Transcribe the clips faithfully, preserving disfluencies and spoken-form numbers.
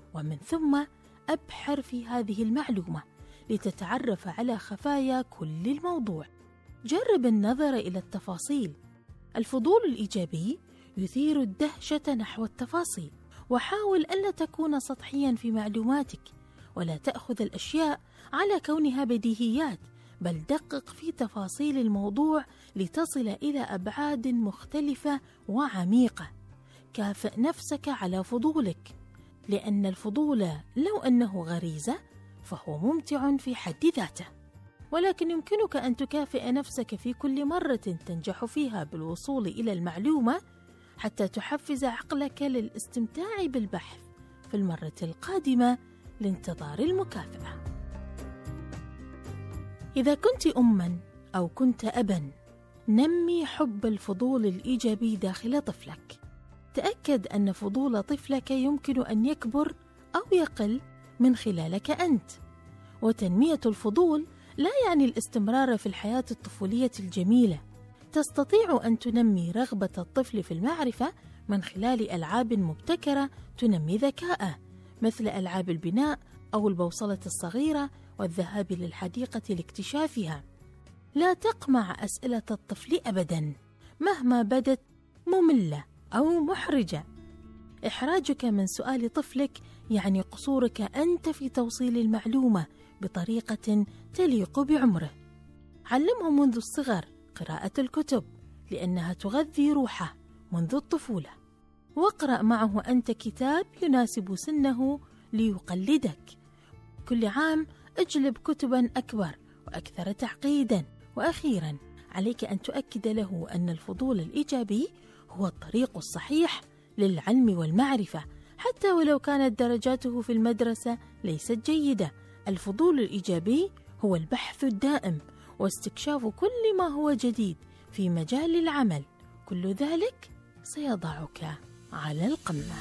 ومن ثم أبحر في هذه المعلومة لتتعرف على خفايا كل الموضوع. جرب النظر إلى التفاصيل. الفضول الإيجابي يثير الدهشة نحو التفاصيل، وحاول ألا تكون سطحيا في معلوماتك، ولا تأخذ الأشياء على كونها بديهيات، بل دقق في تفاصيل الموضوع لتصل إلى أبعاد مختلفة وعميقة. كافئ نفسك على فضولك، لأن الفضول لو أنه غريزة فهو ممتع في حد ذاته، ولكن يمكنك أن تكافئ نفسك في كل مرة تنجح فيها بالوصول إلى المعلومة حتى تحفز عقلك للاستمتاع بالبحث في المرة القادمة لانتظار المكافأة. إذا كنت أماً أو كنت أباً، نمي حب الفضول الإيجابي داخل طفلك. تأكد أن فضول طفلك يمكن أن يكبر أو يقل من خلالك أنت. وتنمية الفضول لا يعني الاستمرار في الحياة الطفولية الجميلة. تستطيع أن تنمي رغبة الطفل في المعرفة من خلال ألعاب مبتكرة تنمي ذكاءه، مثل ألعاب البناء أو البوصلة الصغيرة والذهاب للحديقة لاكتشافها. لا تقمع أسئلة الطفل أبداً مهما بدت مملة أو محرجة. إحراجك من سؤال طفلك يعني قصورك أنت في توصيل المعلومة بطريقة تليق بعمره. علمه منذ الصغر قراءة الكتب لأنها تغذي روحه منذ الطفولة، واقرأ معه أنت كتاب يناسب سنه ليقلدك. كل عام اجلب كتبا أكبر وأكثر تعقيدا. وأخيرا عليك أن تؤكد له أن الفضول الإيجابي هو الطريق الصحيح للعلم والمعرفة، حتى ولو كانت درجاته في المدرسة ليست جيدة. الفضول الإيجابي هو البحث الدائم واستكشاف كل ما هو جديد في مجال العمل. كل ذلك سيضعك على القمة.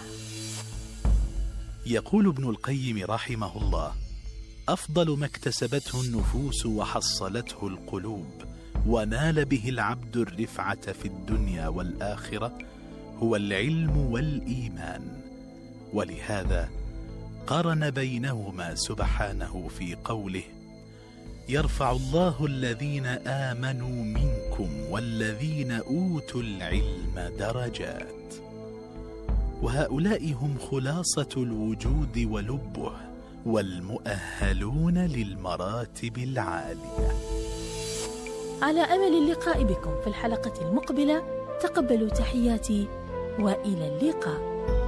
يقول ابن القيم رحمه الله: أفضل ما اكتسبته النفوس وحصلته القلوب ونال به العبد الرفعة في الدنيا والآخرة هو العلم والإيمان. ولهذا قرن بينهما سبحانه في قوله: يرفع الله الذين آمنوا منكم والذين أوتوا العلم درجات. وهؤلاء هم خلاصة الوجود ولبه والمؤهلون للمراتب العالية. على أمل اللقاء بكم في الحلقة المقبلة. تقبلوا تحياتي وإلى اللقاء.